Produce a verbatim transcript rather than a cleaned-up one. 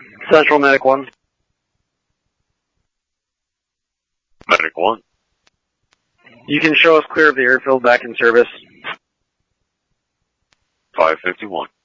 Central Medic one. Medic one. You can show us clear of the airfield back in service. five fifty-one.